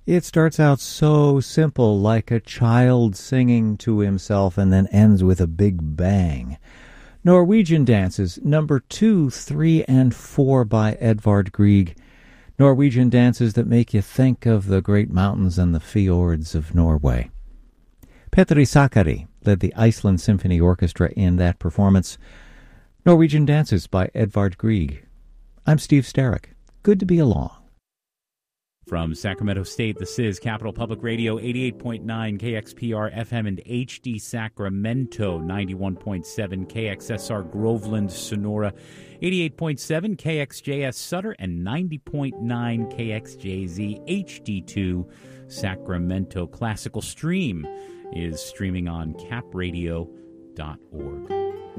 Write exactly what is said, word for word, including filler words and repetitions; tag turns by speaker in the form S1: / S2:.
S1: It starts out so simple, like a child singing to himself, and then ends with a big bang. Norwegian Dances, number two, three, and four by Edvard Grieg. Norwegian dances that make you think of the great mountains and the fjords of Norway. Petri Sakari led the Iceland Symphony Orchestra in that performance. Norwegian Dances by Edvard Grieg. I'm Steve Sterrick. Good to be along.
S2: From Sacramento State, this is Capital Public Radio, eighty-eight point nine K X P R F M and H D Sacramento, ninety-one point seven K X S R Groveland, Sonora, eighty-eight point seven K X J S Sutter, and ninety point nine K X J Z H D two Sacramento. Classical Stream is streaming on cap radio dot org.